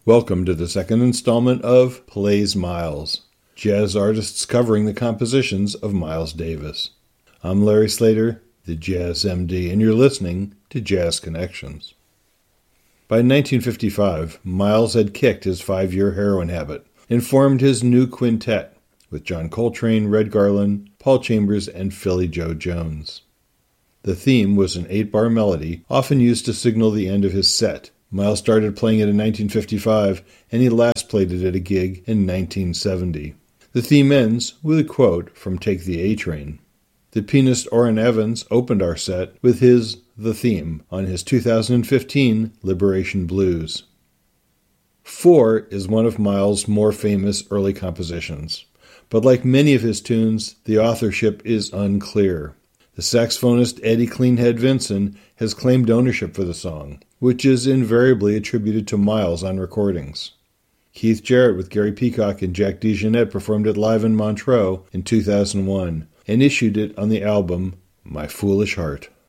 Welcome to the second installment of Plays Miles, jazz artists covering the compositions of Miles Davis. I'm Larry Slater, the Jazz MD, and you're listening to Jazz Connections. By 1955, Miles had kicked his 5-year heroin habit and formed his new quintet with John Coltrane, Red Garland, Paul Chambers, and Philly Joe Jones. The theme was an 8-bar melody, often used to signal the end of his set. Miles started playing it in 1955, and he last played it at a gig in 1970. The theme ends with a quote from Take the A-Train. The pianist Orrin Evans opened our set with his The Theme on his 2015 Liberation Blues. 4 is one of Miles' more famous early compositions, but like many of his tunes, the authorship is unclear. The saxophonist Eddie Cleanhead Vinson has claimed ownership for the song, which is invariably attributed to Miles on recordings. Keith Jarrett with Gary Peacock and Jack DeJohnette performed it live in Montreux in 2001 and issued it on the album My Foolish Heart.